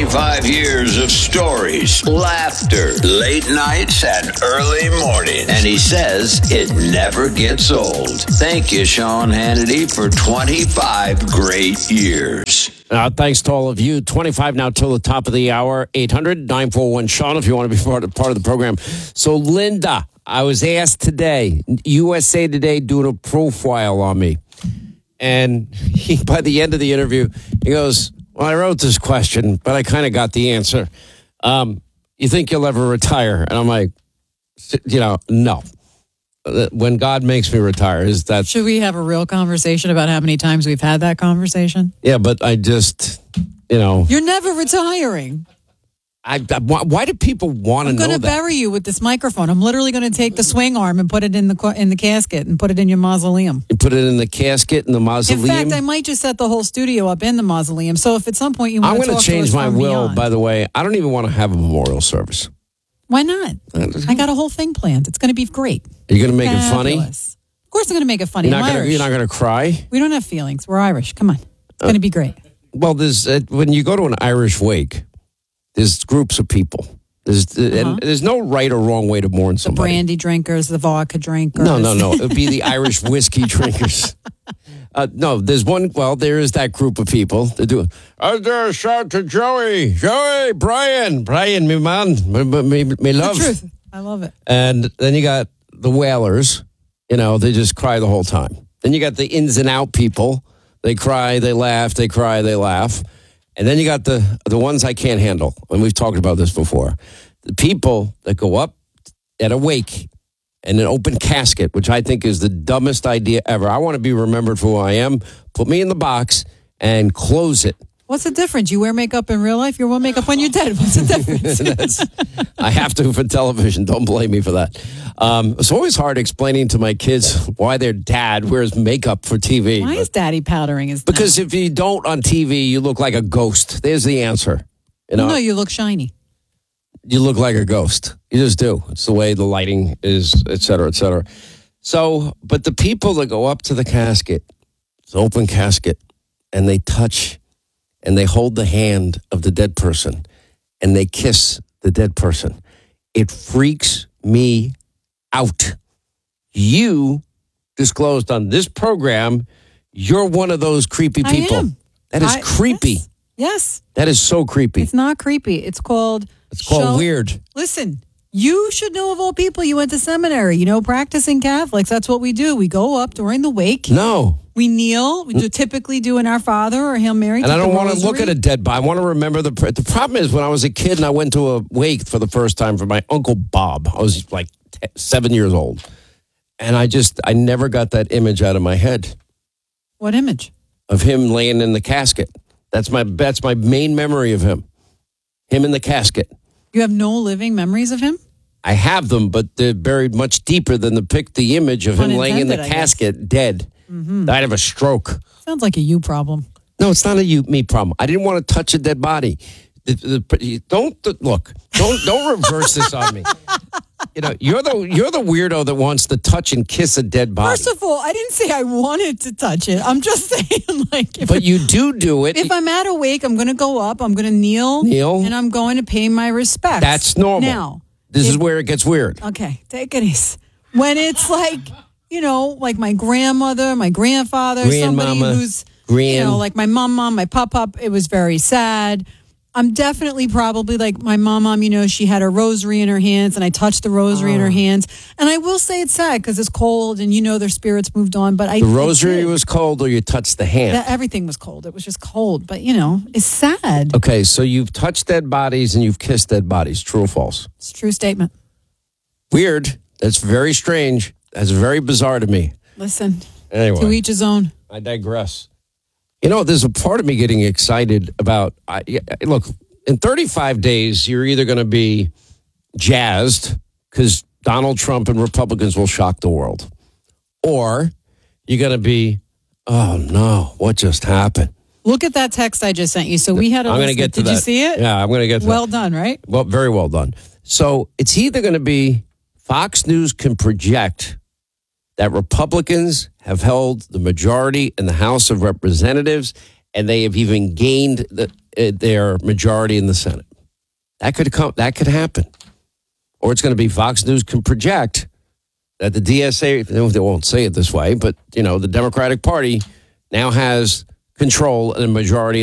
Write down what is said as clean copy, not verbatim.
25 years of stories, laughter, late nights, and early mornings. And he says it never gets old. Thank you, Sean Hannity, for 25 great years. Thanks to all of you. 25 now till the top of the hour. 800-941-SEAN if you want to be part of the program. So, Linda, I was asked today, USA Today doing a profile on me. And by the end of the interview, he goes, well, I wrote this question, but I kind of got the answer. You think you'll ever retire? And I'm like, no. When God makes me retire, is that... Should we have a real conversation about how many times we've had that conversation? Yeah, but I just, You're never retiring. Why do people want to know that? I'm going to bury you with this microphone. I'm literally going to take the swing arm and put it in the casket and put it in your mausoleum. You put it in the casket in the mausoleum? In fact, I might just set the whole studio up in the mausoleum. So if at some point you want to talk to us, I'm going to change my will, beyond. By the way. I don't even want to have a memorial service. Why not? I got a whole thing planned. It's going to be great. Are you going to make it funny? Of course I'm going to make it funny. You're not going to cry? We don't have feelings. We're Irish. Come on. It's going to be great. Well, when you go to an Irish wake, there's groups of people. And there's no right or wrong way to mourn somebody. The brandy drinkers, the vodka drinkers. No. It would be the Irish whiskey drinkers. No, there's one. Well, there is that group of people that do it. Is there a shout to Joey, Brian, me man, me love. The truth. I love it. And then you got the wailers. They just cry the whole time. Then you got the ins and out people. They cry, they laugh, they cry, they laugh. And then you got the ones I can't handle. And we've talked about this before. The people that go up at a wake in an open casket, which I think is the dumbest idea ever. I want to be remembered for who I am. Put me in the box and close it. What's the difference? You wear makeup in real life, you wear makeup when you're dead. What's the difference? I have to for television. Don't blame me for that. It's always hard explaining to my kids why their dad wears makeup for TV. Why is daddy powdering his Because if you don't on TV, you look like a ghost. There's the answer. No, you look shiny. You look like a ghost. You just do. It's the way the lighting is, et cetera, et cetera. So, but the people that go up to the casket, it's an open casket, and they touch and they hold the hand of the dead person and they kiss the dead person. It freaks me out. You disclosed on this program, you're one of those creepy people. I am. That is creepy. Yes. That is so creepy. It's not creepy. It's called weird. Listen, you should know of all people. You went to seminary, practicing Catholics. That's what we do. We go up during the wake. No. We kneel. We typically do an Our Father or Hail Mary. And I don't want to look at a dead body. I want to remember the problem is when I was a kid and I went to a wake for the first time for my Uncle Bob. I was like 7 years old. And I never got that image out of my head. What image? Of him laying in the casket. That's my main memory of him. Him in the casket. You have no living memories of him? I have them, but they're buried much deeper than the image of him laying in the casket, dead. Mm-hmm. Died of a stroke. Sounds like a you problem. No, it's not a me problem. I didn't want to touch a dead body. Don't reverse this on me. You're the weirdo that wants to touch and kiss a dead body. First of all, I didn't say I wanted to touch it. I'm just saying, but you do it. If I'm at a wake, I'm going to go up. I'm going to kneel, and I'm going to pay my respects. That's normal. Now, this is where it gets weird. Okay, take it easy. When it's like my grandmother, my grandfather, somebody who's like my mom, my pop, it was very sad. I'm definitely probably like my mom, she had a rosary in her hands and I touched the rosary in her hands. And I will say it's sad because it's cold and their spirits moved on. But the rosary was cold or you touched the hand? Everything was cold. It was just cold. But, it's sad. Okay, so you've touched dead bodies and you've kissed dead bodies. True or false? It's a true statement. Weird. That's very strange. That's very bizarre to me. Listen, anyway, to each his own. I digress. There's a part of me getting excited about, look, in 35 days, you're either going to be jazzed because Donald Trump and Republicans will shock the world, or you're going to be, oh no, what just happened? Look at that text I just sent you. So we had I'm going to get to that. Did you see it? Yeah, I'm going to get to Well that. done, right? Well, very well done. So it's either going to be Fox News can project that Republicans have held the majority in the House of Representatives, and they have even gained their majority in the Senate. That could happen. Or it's going to be Fox News can project that the DSA, they won't say it this way, but, the Democratic Party now has control and a majority